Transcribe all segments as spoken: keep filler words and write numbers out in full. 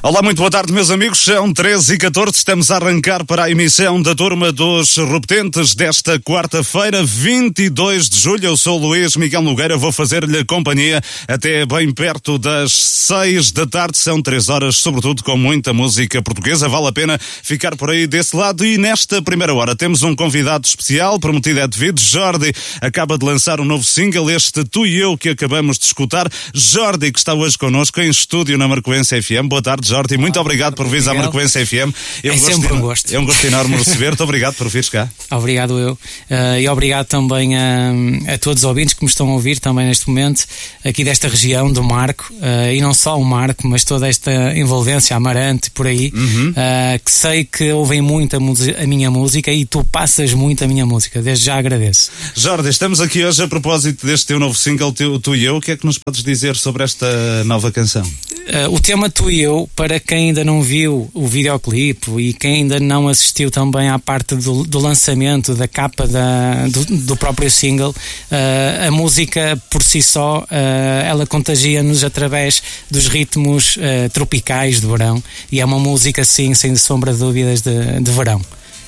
Olá, muito boa tarde, meus amigos. São treze e catorze, estamos a arrancar para a emissão da Turma dos Repetentes desta quarta-feira, vinte e dois de julho. Eu sou o Luís Miguel Nogueira, vou fazer-lhe companhia até bem perto das seis da tarde. São três horas, sobretudo com muita música portuguesa. Vale a pena ficar por aí desse lado. E nesta primeira hora temos um convidado especial, prometido é devido. Jordi acaba de lançar um novo single, este Tu e Eu, que acabamos de escutar. Jordi, que está hoje connosco em estúdio na Marcoense F M. Boa tarde, Jordi. Jordi, muito obrigado por vires à Marcoense F M. É, é sempre um gosto. É um gosto enorme receber-te. Obrigado por vires cá. Obrigado eu. Uh, e obrigado também a, a todos os ouvintes que me estão a ouvir também neste momento, aqui desta região do Marco, uh, e não só o Marco, mas toda esta envolvência, Amarante, por aí, uhum. uh, que sei que ouvem muito a, a minha música e tu passas muito a minha música. Desde já agradeço. Jordi, estamos aqui hoje a propósito deste teu novo single, Tu, tu e Eu. O que é que nos podes dizer sobre esta nova canção? Uh, o tema Tu e Eu, para quem ainda não viu o videoclipe e quem ainda não assistiu também à parte do, do lançamento, da capa da, do, do próprio single, uh, a música por si só, uh, ela contagia-nos através dos ritmos uh, tropicais de verão, e é uma música, sim, sem sombra de dúvidas, de, de verão.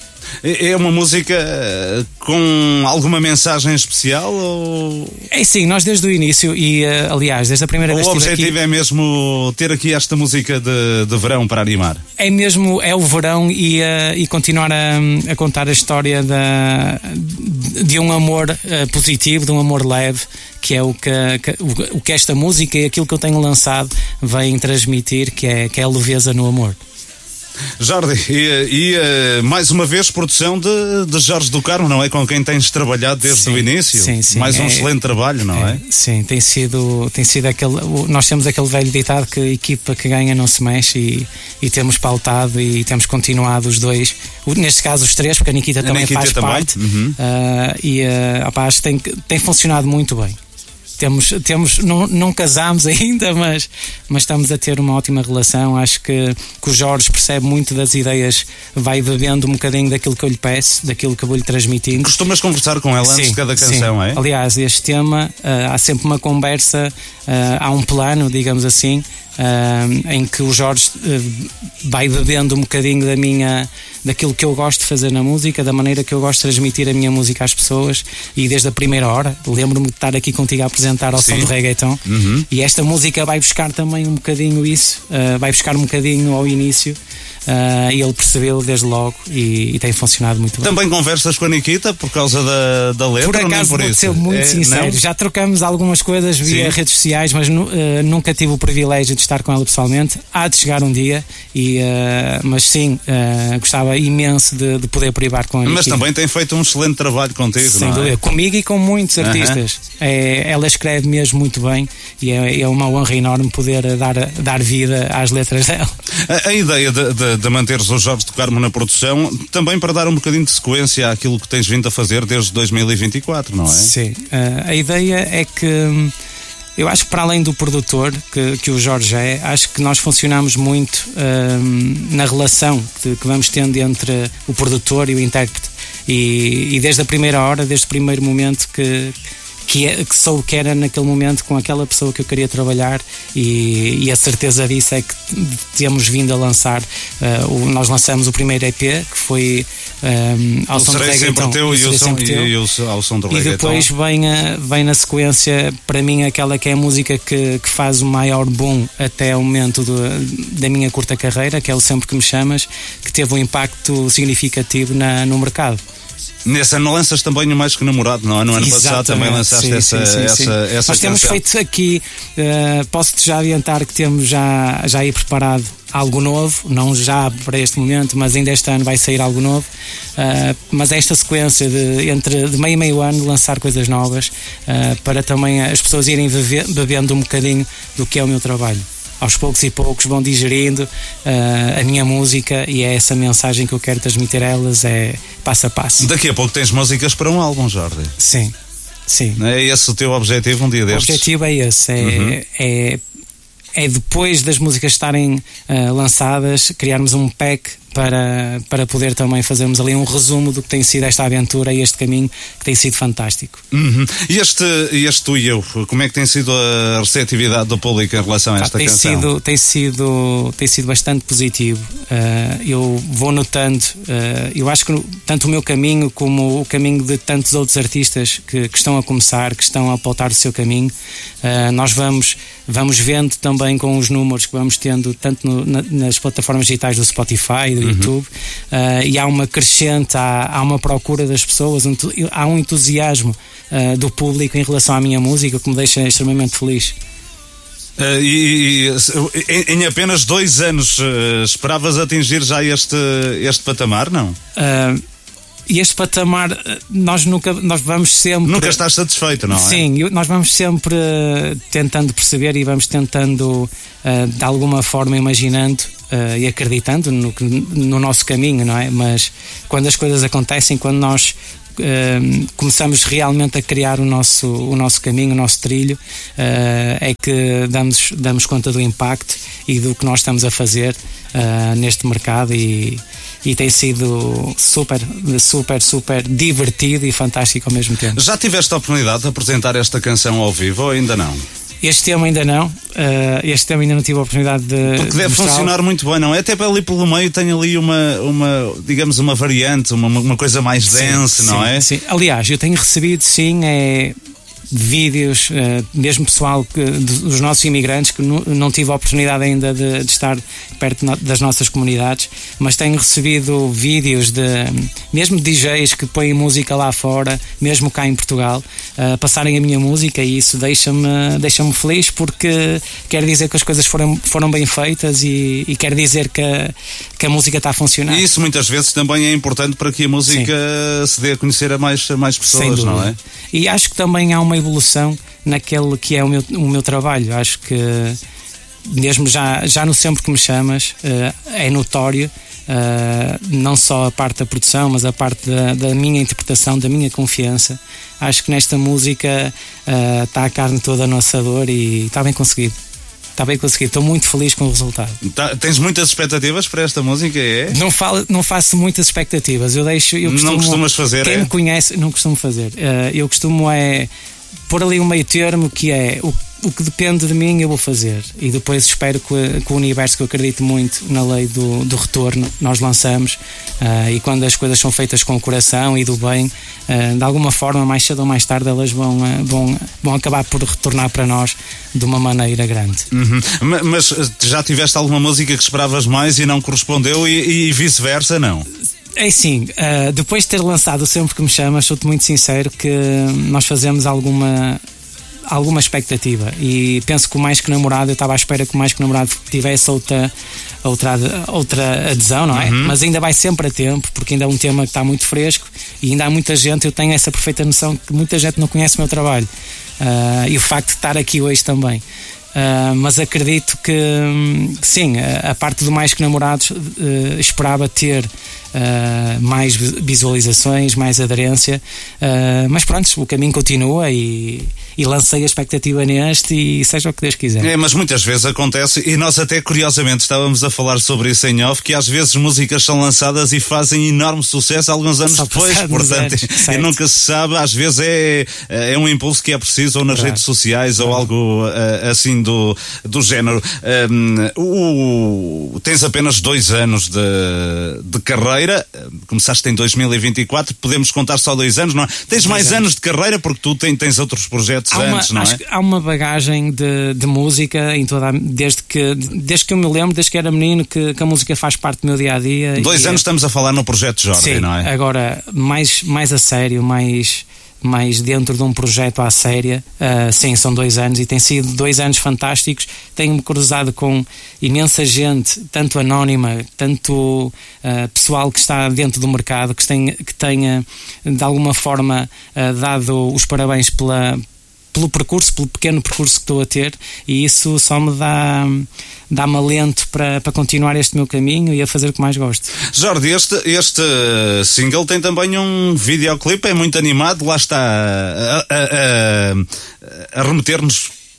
É uma música com alguma mensagem especial? Ou... É sim, nós desde o início e, uh, aliás, desde a primeira ou vez que o objetivo aqui, é mesmo ter aqui esta música de, de verão para animar? É mesmo, é o verão e, uh, e continuar a, a contar a história da, de um amor uh, positivo, de um amor leve, que é o que, que, o, o que esta música e aquilo que eu tenho lançado vem transmitir, que é, que é a leveza no amor. Jordi, e, e mais uma vez produção de, de Jorge do Carmo, não é? Com quem tens trabalhado desde sim, o início. Sim, sim. Mais um é, excelente trabalho, não é? é? Sim, tem sido, tem sido aquele. Nós temos aquele velho ditado que a equipa que ganha não se mexe, e, e temos pautado e temos continuado os dois, neste caso os três, porque a Nikita a também Nikita faz também. parte. Uhum. Uh, e uh, opa, acho que tem, tem funcionado muito bem. Temos, temos, não, não casámos ainda, mas, mas estamos a ter uma ótima relação. Acho que, que o Jorge percebe muito das ideias, vai bebendo um bocadinho daquilo que eu lhe peço, daquilo que eu vou-lhe transmitindo. Costumas conversar com ela sim, antes de cada canção, sim. é? Aliás, este tema, uh, há sempre uma conversa, uh, há um plano, digamos assim, uh, em que o Jorge uh, vai bebendo um bocadinho da minha... daquilo que eu gosto de fazer na música, da maneira que eu gosto de transmitir a minha música às pessoas, e desde a primeira hora, lembro-me de estar aqui contigo a apresentar ao Sim. som do reggaeton, uhum. e esta música vai buscar também um bocadinho isso, uh, vai buscar um bocadinho ao início, uh, e ele percebeu desde logo, e, e tem funcionado muito bem. Também conversas com a Nikita por causa da, da letra? Por acaso, ou nem por vou isso? ser muito é, sincero, não? já trocamos algumas coisas via Sim. redes sociais, mas uh, nunca tive o privilégio de estar com ela pessoalmente. Há de chegar um dia, e, uh, mas sim, uh, gostava imenso de, de poder privar com a Nikita. Mas também tem feito um excelente trabalho contigo, Sem não dúvida, é? Comigo e com muitos artistas. Uh-huh. é, ela escreve mesmo muito bem, e é, é uma honra enorme poder dar, dar vida às letras dela. A, a ideia de, de, de manteres o Jorge do Carmo na produção, também para dar um bocadinho de sequência àquilo que tens vindo a fazer desde dois mil e vinte e quatro, não é? Sim, uh, a ideia é que eu acho que, para além do produtor que, que o Jorge é, acho que nós funcionamos muito uh, na relação que, que vamos tendo entre o produtor e o intérprete, e, e desde a primeira hora, desde o primeiro momento que Que, é, que soube que era naquele momento com aquela pessoa que eu queria trabalhar, e, e a certeza disso é que temos vindo a lançar, uh, o, nós lançamos o primeiro E P, que foi um, ao som do reggaeton, teu, e, o som, e, e o, ao som do e reggaeton. depois vem, a, vem na sequência, para mim, aquela que é a música que, que faz o maior boom até o momento do, da minha curta carreira, que é o Sempre Que Me Chamas, que teve um impacto significativo na, no mercado. Nesse ano lanças também o Mais Que Namorado, não é? No ano Exatamente. passado também lançaste sim, essa, sim, sim, essa, sim. essa Nós temos canção. feito aqui, uh, posso-te já adiantar que temos já, já aí preparado algo novo, não já para este momento, mas ainda este ano vai sair algo novo, uh, mas esta sequência de, entre, de meio e meio ano, lançar coisas novas, uh, para também as pessoas irem bebe, bebendo um bocadinho do que é o meu trabalho. Aos poucos e poucos vão digerindo uh, a minha música, e é essa mensagem que eu quero transmitir a elas, é passo a passo. Daqui a pouco tens músicas para um álbum, Jordi. Sim, sim. É esse o teu objetivo um dia destes? O objetivo é esse, é, uhum. é, é depois das músicas estarem uh, lançadas, criarmos um pack para, para poder também fazermos ali um resumo do que tem sido esta aventura e este caminho que tem sido fantástico. Uhum. E este, este Tu e Eu, como é que tem sido a receptividade do público em relação a esta tem canção? Sido, tem, sido, tem sido bastante positivo. Uh, eu vou notando, uh, eu acho que tanto o meu caminho como o caminho de tantos outros artistas que, que estão a começar, que estão a pautar o seu caminho, uh, nós vamos, vamos vendo também com os números que vamos tendo, tanto no, na, nas plataformas digitais do Spotify, do uhum. YouTube, uh, e há uma crescente, há, há uma procura das pessoas, um, há um entusiasmo uh, do público em relação à minha música que me deixa extremamente feliz. Uh, e, e em, em apenas dois anos uh, esperavas atingir já este, este patamar, não? Uh, este patamar nós nunca, nós vamos sempre... Nunca estás satisfeito, não é? Sim, nós vamos sempre uh, tentando perceber e vamos tentando uh, de alguma forma imaginando uh, e acreditando no, no nosso caminho, não é? Mas quando as coisas acontecem, quando nós Uh, começamos realmente a criar o nosso, o nosso caminho, o nosso trilho, uh, é que damos, damos conta do impacto e do que nós estamos a fazer uh, neste mercado e, e tem sido super, super, super divertido e fantástico ao mesmo tempo. Já tiveste a oportunidade de apresentar esta canção ao vivo ou ainda não? Este tema ainda não, uh, este tema ainda não tive a oportunidade de. Porque deve de funcionar muito bem, não é? Até ali pelo meio tem ali uma, uma digamos, uma variante, uma, uma coisa mais dense, não sim, é? Sim, aliás, eu tenho recebido, sim, é. vídeos, uh, mesmo pessoal que, dos nossos imigrantes que não, não tive a oportunidade ainda de, de estar perto no, das nossas comunidades, mas tenho recebido vídeos de mesmo D Js que põem música lá fora, mesmo cá em Portugal, uh, passarem a minha música, e isso deixa-me, deixa-me feliz, porque quer dizer que as coisas foram, foram bem feitas e, e quer dizer que a, que a música está a funcionar. E isso muitas vezes também é importante para que a música Sim. se dê a conhecer a mais, a mais pessoas, não é? E acho que também há uma evolução naquele que é o meu, o meu trabalho. Acho que mesmo já, já no Sempre Que Me Chamas uh, é notório uh, não só a parte da produção, mas a parte da, da minha interpretação, da minha confiança. Acho que nesta música uh, está a carne toda a nossa dor e está bem conseguido. Está bem conseguido, estou muito feliz com o resultado. Tá, tens muitas expectativas para esta música, é? Não, falo, não faço muitas expectativas, eu deixo... Eu costumo, não costumas fazer, Quem é? me conhece, não costumo fazer. Uh, eu costumo é pôr ali um meio termo que é o, o que depende de mim eu vou fazer, e depois espero que, que o universo, que eu acredito muito na lei do, do retorno, nós lançamos, uh, e quando as coisas são feitas com o coração e do bem, uh, de alguma forma, mais cedo ou mais tarde, elas vão, uh, vão, vão acabar por retornar para nós de uma maneira grande. Uhum. Mas já tiveste alguma música que esperavas mais e não correspondeu, e, e vice-versa, não? É sim, uh, depois de ter lançado Sempre Que Me Chamas, sou-te muito sincero que nós fazemos alguma alguma expectativa, e penso que o Mais Que Namorado, eu estava à espera que o Mais Que Namorado tivesse outra, outra, outra adesão, não é? Uhum. Mas ainda vai sempre a tempo, porque ainda é um tema que está muito fresco e ainda há muita gente, eu tenho essa perfeita noção que muita gente não conhece o meu trabalho, uh, e o facto de estar aqui hoje também. Uh, mas acredito que, que sim, a, a parte do Mais Que Namorados uh, esperava ter uh, mais visualizações, mais aderência, uh, mas pronto, o caminho continua, e, e lancei a expectativa neste, e seja o que Deus quiser. É, mas muitas vezes acontece, e nós até curiosamente estávamos a falar sobre isso em off, que às vezes músicas são lançadas e fazem enorme sucesso alguns anos Só depois, portanto, anos, e nunca se sabe, às vezes é, é um impulso que é preciso, ou nas claro. redes sociais, claro. ou algo uh, assim do, do género. Um, o, tens apenas dois anos de, de carreira, começaste em dois mil e vinte e quatro, podemos contar só dois anos, não é? Tens mais anos. anos de carreira, porque tu tens, tens outros projetos há antes, uma, não acho é? Que há uma bagagem de, de música em toda a, desde, que, desde que eu me lembro, desde que era menino, que, que a música faz parte do meu dia-a-dia. Dois anos é... estamos a falar no Projeto Jordi, sim, não é? Agora, mais, mais a sério, mais... mais dentro de um projeto à séria, uh, sim, são dois anos, e tem sido dois anos fantásticos. Tenho-me cruzado com imensa gente, tanto anónima, tanto uh, pessoal que está dentro do mercado, que, tem, que tenha de alguma forma uh, dado os parabéns pela pelo percurso, pelo pequeno percurso que estou a ter, e isso só me dá dá-me alento para, para continuar este meu caminho e a fazer o que mais gosto. Jordi, este, este single tem também um videoclipe, é muito animado, lá está a, a, a, a remeter-nos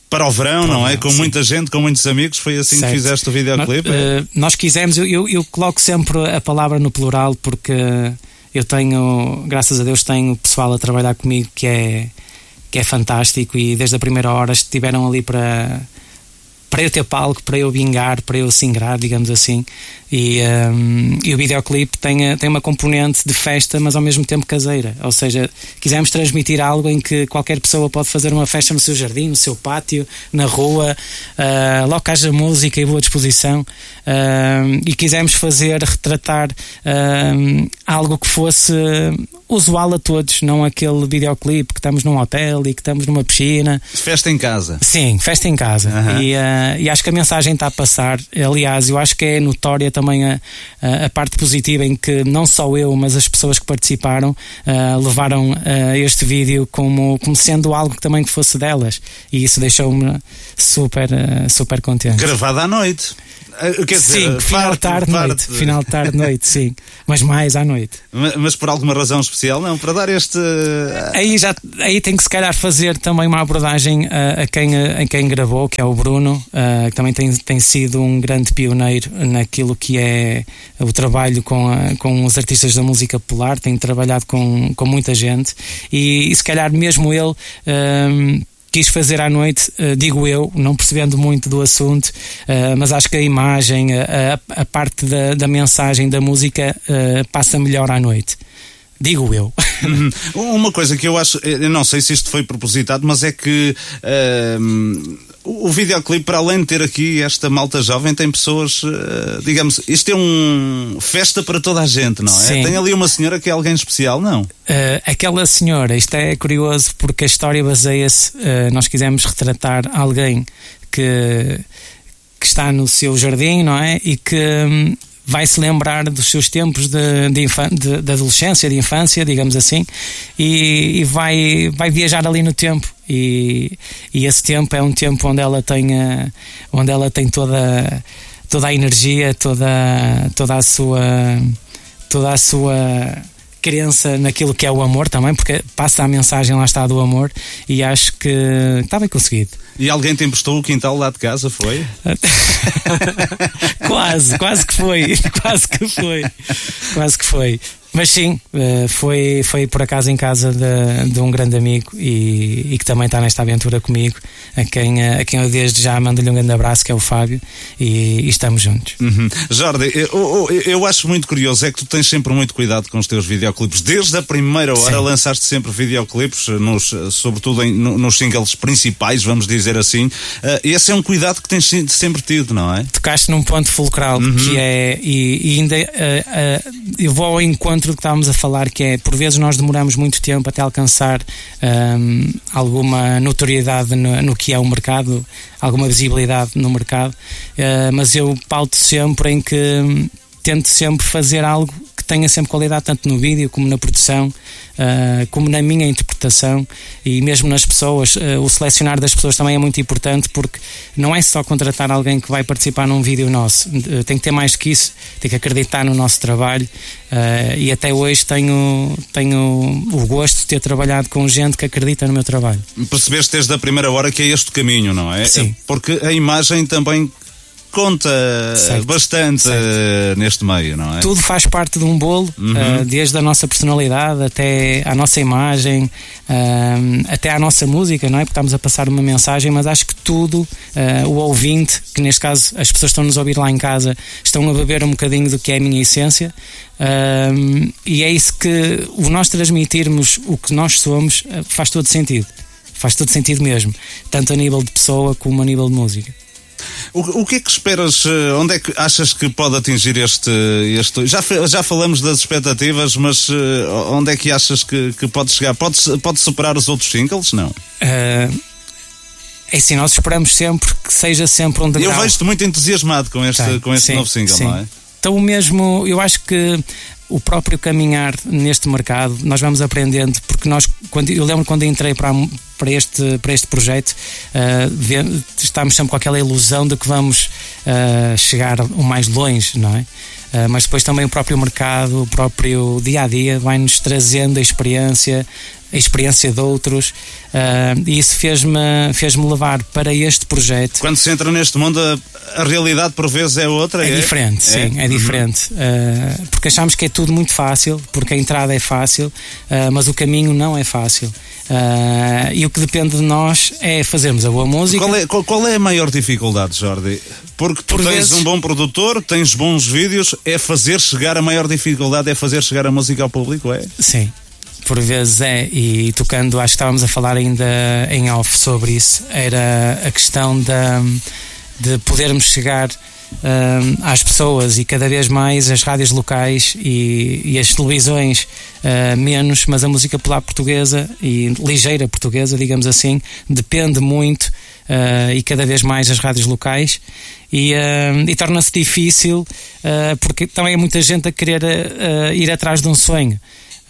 para o verão, para não o verão, é? Com sim. muita gente, com muitos amigos, foi assim certo. Que fizeste o videoclipe? Nós, uh, nós quisemos, eu, eu, eu coloco sempre a palavra no plural porque eu tenho, graças a Deus, tenho pessoal a trabalhar comigo que é, que é fantástico e desde a primeira hora estiveram ali para... para eu ter palco, para eu vingar, para eu singrar, digamos assim. E, um, e o videoclipe tem, tem uma componente de festa, mas ao mesmo tempo caseira. Ou seja, quisemos transmitir algo em que qualquer pessoa pode fazer uma festa no seu jardim, no seu pátio, na rua, uh, logo que haja música e boa disposição. Uh, e quisemos fazer, retratar uh, algo que fosse usual a todos, não aquele videoclipe que estamos num hotel e que estamos numa piscina. Festa em casa. Sim, festa em casa. Uhum. E, uh, e acho que a mensagem está a passar. Aliás, eu acho que é notória também a, a, a parte positiva em que não só eu, mas as pessoas que participaram uh, levaram uh, este vídeo como, como sendo algo que também que fosse delas. E isso deixou-me super, uh, super contente. Gravado à noite. Quer dizer, sim, final de tarde, noite. Final de tarde, noite, sim. Mas mais à noite. Mas, mas por alguma razão especial, não? Para dar este. Aí, já, aí tem que se calhar fazer também uma abordagem a, a, quem, a, a quem gravou, que é o Bruno, uh, que também tem, tem sido um grande pioneiro naquilo que é o trabalho com, a, com os artistas da música popular, tem trabalhado com, com muita gente e, e se calhar mesmo ele. Uh, quis fazer à noite, uh, digo eu, não percebendo muito do assunto, uh, mas acho que a imagem, a, a parte da, da mensagem da música uh, passa melhor à noite. Digo eu. Uhum. Uma coisa que eu acho, eu não sei se isto foi propositado, mas é que uh, o videoclipe, para além de ter aqui esta malta jovem, tem pessoas, uh, digamos, isto é um festa para toda a gente, não é? Sim. Tem ali uma senhora que é alguém especial, não? Uh, aquela senhora, isto é curioso porque a história baseia-se, uh, nós quisemos retratar alguém que, que está no seu jardim, não é? E que... Um, vai se lembrar dos seus tempos de, de, de, de adolescência, de infância, digamos assim, e, e vai, vai viajar ali no tempo. E, e esse tempo é um tempo onde ela tem, a, onde ela tem toda, toda a energia, toda, toda a sua, toda a sua crença naquilo que é o amor também, porque passa a mensagem, lá está, do amor, e acho que está bem conseguido. E alguém te emprestou o quintal lá de casa, foi? quase, quase que foi, quase que foi, quase que foi. Mas sim, foi, foi por acaso em casa de, de um grande amigo e, e que também está nesta aventura comigo, a quem, a quem eu desde já mando-lhe um grande abraço, que é o Fábio, e, e estamos juntos. Uhum. Jordi, eu, eu, eu acho muito curioso, é que tu tens sempre muito cuidado com os teus videoclipes. Desde a primeira hora sim. lançaste sempre videoclipes, nos, sobretudo em, nos singles principais, vamos dizer assim. Uh, esse é um cuidado que tens sempre tido, não é? Tocaste num ponto fulcral, uhum. que é, e, e ainda uh, uh, eu vou ao encontro do que estávamos a falar, que é, por vezes nós demoramos muito tempo até alcançar um, alguma notoriedade no, no que é o mercado, alguma visibilidade no mercado, uh, mas eu pauto sempre em que um, tento sempre fazer algo que tenha sempre qualidade, tanto no vídeo como na produção, uh, como na minha interpretação e mesmo nas pessoas. Uh, o selecionar das pessoas também é muito importante, porque não é só contratar alguém que vai participar num vídeo nosso, uh, tem que ter mais que isso, tem que acreditar no nosso trabalho, uh, e até hoje tenho, tenho o gosto de ter trabalhado com gente que acredita no meu trabalho. Percebeste desde a primeira hora que é este o caminho, não é? Sim. Porque a imagem também conta certo. bastante certo. Uh, neste meio, não é? Tudo faz parte de um bolo, uhum. uh, desde a nossa personalidade até à nossa imagem, uh, até à nossa música, não é? Porque estamos a passar uma mensagem, mas acho que tudo, uh, o ouvinte, que neste caso as pessoas estão a nos ouvir lá em casa, estão a beber um bocadinho do que é a minha essência, uh, e é isso que o nós transmitirmos o que nós somos uh, faz todo sentido, faz todo sentido mesmo, tanto a nível de pessoa como a nível de música. O, o que é que esperas, onde é que achas que pode atingir este... este já, já falamos das expectativas, mas onde é que achas que, que pode chegar? Pode, pode superar os outros singles? Não? Uh, é assim, nós esperamos sempre que seja sempre um degrau. Eu vejo-te muito entusiasmado com este, tá, com este sim, novo single, sim. não é? Então o mesmo, eu acho que o próprio caminhar neste mercado, nós vamos aprendendo, porque nós, quando, eu lembro quando entrei para, para, este, para este projeto, uh, vê, estamos sempre com aquela ilusão de que vamos uh, chegar o mais longe, não é? uh, mas depois também o próprio mercado, o próprio dia-a-dia vai-nos trazendo a experiência, a experiência de outros, uh, e isso fez-me fez-me levar para este projeto. Quando se entra neste mundo, a, a realidade por vezes é outra. É, é? diferente, é? sim, é, é diferente, uh, porque achamos que é tudo muito fácil, porque a entrada é fácil, uh, mas o caminho não é fácil, uh, e o que depende de nós é fazermos a boa música. Qual é, qual, qual é a maior dificuldade, Jordi? Porque tu por tens vezes... um bom produtor, tens bons vídeos, é fazer chegar, a maior dificuldade é fazer chegar a música ao público, é? Sim. Por vezes é, e tocando, acho que estávamos a falar ainda em off sobre isso, era a questão da, de podermos chegar um, às pessoas, e cada vez mais as rádios locais e, e as televisões uh, menos, mas a música popular portuguesa e ligeira portuguesa, digamos assim, depende muito, uh, e cada vez mais as rádios locais, e, uh, e torna-se difícil, uh, porque também há muita gente a querer uh, ir atrás de um sonho.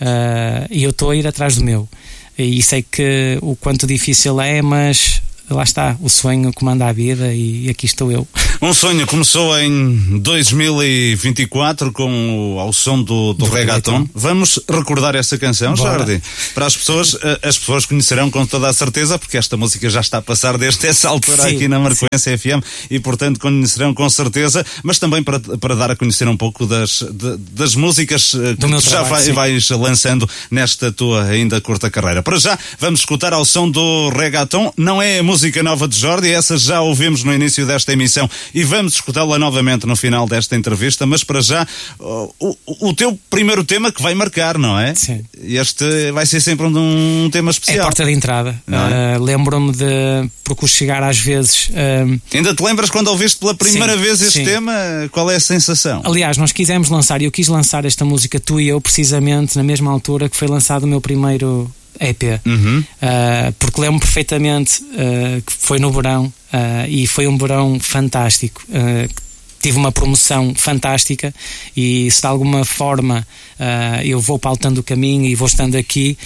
Uh, e eu estou a ir atrás do meu, e sei que o quanto difícil é, mas lá está, o sonho comanda a vida, e aqui estou eu. Um sonho começou em dois mil e vinte e quatro com o, ao som do, do, do reggaeton. reggaeton. Vamos recordar essa canção, Bora. Jordi? Para as pessoas, as pessoas conhecerão com toda a certeza, porque esta música já está a passar desde essa altura sim, aqui na Marcoense F M, e portanto conhecerão com certeza, mas também para, para dar a conhecer um pouco das, de, das músicas do que tu já vai, vais lançando nesta tua ainda curta carreira. Para já, vamos escutar ao som do reggaeton. Não é a música música nova de Jordi, essa já ouvimos no início desta emissão e vamos escutá-la novamente no final desta entrevista, mas para já o, o, o teu primeiro tema que vai marcar, não é? Sim. Este vai ser sempre um, um tema especial. É a porta de entrada. É? Uh, lembro-me de, porque chegar às vezes... Uh... Ainda te lembras quando ouviste pela primeira sim, vez este sim. tema? Qual é a sensação? Aliás, nós quisemos lançar, e eu quis lançar esta música, tu e eu, precisamente na mesma altura que foi lançado o meu primeiro E P, uhum. uh, porque lembro perfeitamente uh, que foi no verão, uh, e foi um verão fantástico, uh, tive uma promoção fantástica, e se de alguma forma uh, eu vou pautando o caminho e vou estando aqui,